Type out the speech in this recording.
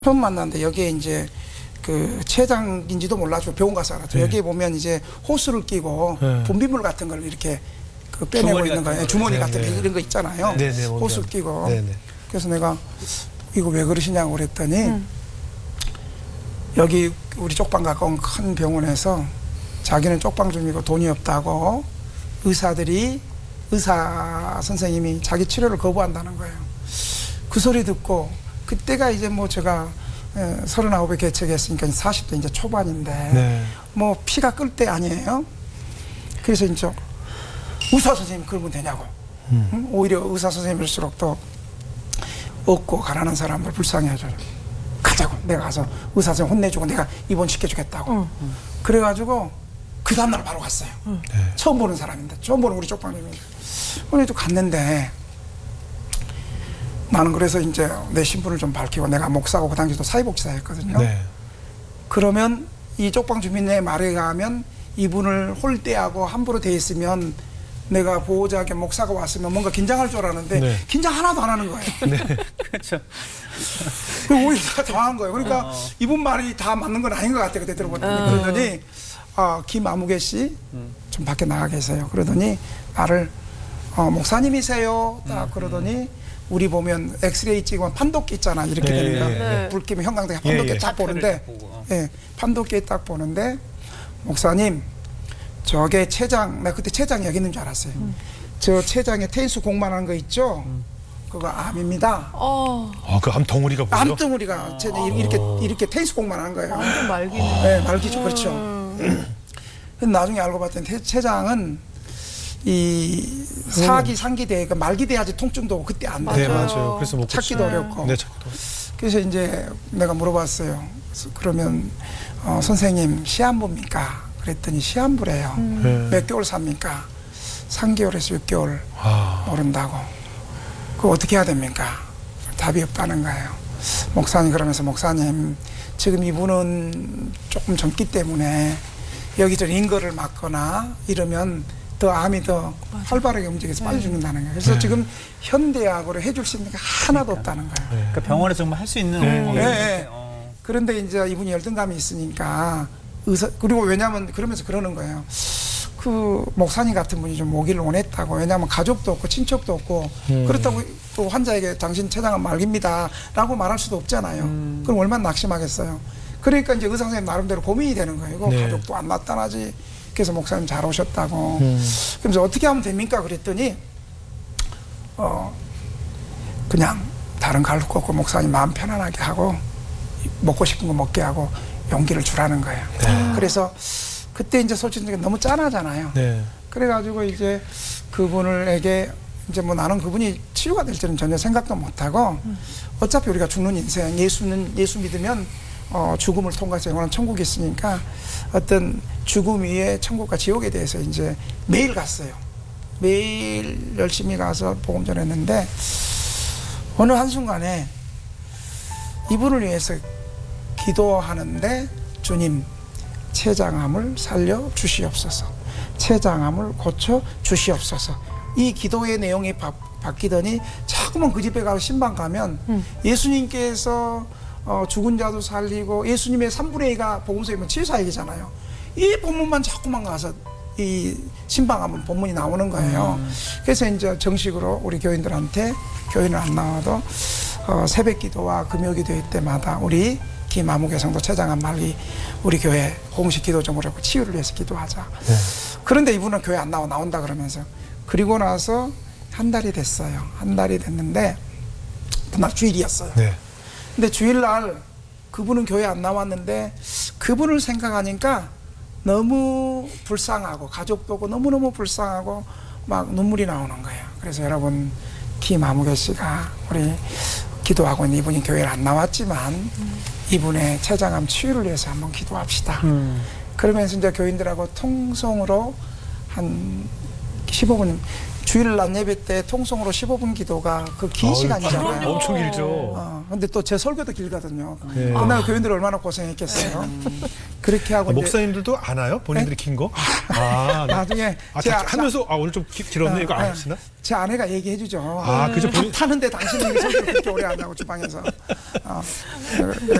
처음 만났는데 여기에 이제 그 체장인지도 몰라주고 병원 가서 알았죠. 네. 여기에 보면 이제 호스를 끼고 네. 분비물 같은 걸 이렇게 그 빼내고 주머니 있는 같은 거예요. 거를. 주머니 네, 같은 네. 이런 거 있잖아요. 네, 네, 호스 뭔지 끼고. 네, 네. 그래서 내가 이거 왜 그러시냐고 그랬더니 여기 우리 쪽방 가까운 큰 병원에서 자기는 쪽방 중이고 돈이 없다고 의사 선생님이 자기 치료를 거부한다는 거예요. 그 소리 듣고 그때가 이제 뭐 제가 39에 개척했으니까 40대 이제 초반인데 네. 뭐 피가 끓 때 아니에요. 그래서 이제 의사 선생님 그러면 되냐고. 응? 오히려 의사 선생님일수록 더 없고 가난한 사람들 불쌍해져요. 가자고. 내가 가서 의사 선생님 혼내주고 내가 입원시켜주겠다고. 그래가지고 그 다음날 바로 갔어요. 네. 처음 보는 사람인데 처음 보는 우리 쪽방님인데 오늘도 갔는데 나는 그래서 이제 내 신분을 좀 밝히고 내가 목사고 그 당시도 사회복지사였거든요. 네. 그러면 이 쪽방 주민의 말에 의하면 이분을 홀대하고 함부로 돼 있으면 내가 보호자 겸 목사가 왔으면 뭔가 긴장할 줄 알았는데 네. 긴장 하나도 안 하는 거예요. 그렇죠. 오히려 당황한 거예요. 그러니까 이분 말이 다 맞는 건 아닌 것 같아요. 그때 들어보더니 그러더니 김아무개 씨 좀 밖에 나가 계세요. 그러더니 나를 목사님이세요. 딱 그러더니 우리 보면 엑스레이 찍으면 판독기 있잖아. 이렇게 네, 되는 거. 네. 불 끼면 형광등에 판독기 예. 딱 보는데 보고. 예, 판독기에 딱 보는데 목사님 저게 췌장 나 그때 췌장이 여기 있는 줄 알았어요. 저 췌장에 테니스 공만 하는 거 있죠? 그거 암입니다. 그 암 덩어리가 보여? 암덩어리가 이렇게 테니스 공만 하는 거예요. 완전 말기네. 네, 말기죠. 그렇죠. 근데 나중에 알고 봤더니 췌장은 이 사기 상기대 그 말기돼야지 통증도 오고 그때 안 네, 돼요. 맞아요. 그래서 못 찾기도 어렵고. 네, 찾기도. 그래서 이제 내가 물어봤어요. 그러면 선생님 시한부입니까? 그랬더니 시한부래요. 네. 몇 개월 삽니까? 3개월에서 6개월 아, 모른다고. 그거 어떻게 해야 됩니까? 답이 없다는 거예요. 목사님 그러면서 목사님 지금 이분은 조금 젊기 때문에 여기서 링거를 맞거나 이러면 더 암이 더 활발하게 움직여서 빨리 죽는다는 거예요. 그래서 네. 지금 현대약으로 해줄 수 있는 게 하나도 없다는 거예요. 네. 그러니까 병원에서 정말 할 수 있는 네. 그런데 이제 이분이 열등감이 있으니까 그리고 왜냐하면 그러면서 그러는 거예요. 그 목사님 같은 분이 좀 오기를 원했다고. 왜냐하면 가족도 없고 친척도 없고 그렇다고 또 환자에게 당신 췌장은 말깁니다 라고 말할 수도 없잖아요. 그럼 얼마나 낙심하겠어요. 그러니까 이제 의사 선생님 나름대로 고민이 되는 거예요. 이거 네. 가족도 안 나타나지. 그래서 목사님 잘 오셨다고. 그래서 어떻게 하면 됩니까? 그랬더니 그냥 다른 갈 거 없고 목사님 마음 편안하게 하고 먹고 싶은 거 먹게 하고 용기를 주라는 거예요. 그래서 그때 이제 솔직히 너무 짠하잖아요. 네. 그래가지고 이제 그분에게 이제 뭐 나는 그분이 치유가 될지는 전혀 생각도 못하고 어차피 우리가 죽는 인생 예수 믿으면 죽음을 통과해서 영원한 천국이 있으니까 어떤 죽음 위에 천국과 지옥에 대해서 이제 매일 갔어요. 매일 열심히 가서 복음 전했는데 어느 한순간에 이분을 위해서 기도하는데 주님 췌장암을 살려 주시옵소서. 췌장암을 고쳐 주시옵소서. 이 기도의 내용이 바뀌더니 자꾸만 그 집에 가서 신방 가면 예수님께서 죽은 자도 살리고 예수님의 3분의 2가 복음서에 보면 치유사역이잖아요. 이 본문만 자꾸만 가서 이 신방하면 본문이 나오는 거예요. 그래서 이제 정식으로 우리 교인들한테 교인을 안 나와도 새벽 기도와 금요 기도회 때마다 우리 김아무개 성도 췌장암 말기 우리 교회 공식 기도점으로 치유를 위해서 기도하자. 네. 그런데 이분은 교회 안 나온다 그러면서 그리고 나서 한 달이 됐어요. 한 달이 됐는데 그날 주일이었어요. 네. 근데 주일날 그분은 교회 안 나왔는데 그분을 생각하니까 너무 불쌍하고 가족도 없고 너무너무 불쌍하고 막 눈물이 나오는 거예요. 그래서 여러분 김아무개 씨가 우리 기도하고 있는 이분이 교회를 안 나왔지만 이분의 췌장암 치유를 위해서 한번 기도합시다. 그러면서 이제 교인들하고 통성으로 한 15분 주일 낮 예배 때 통성으로 15분 기도가 그 긴 시간이잖아요. 엄청 길죠. 근데 또 제 설교도 길거든요. 네. 그날 교인들 얼마나 고생했겠어요. 그렇게 하고 이제 목사님들도 아나요? 본인들이 긴 거? 아, 네. 나중에 다 하면서 오늘 좀 길었네 이거 아시나? 제 아내가 얘기해 주죠. 그죠. 밥 타는데 당신은 왜 설교를 그렇게 오래 하냐고 주방에서.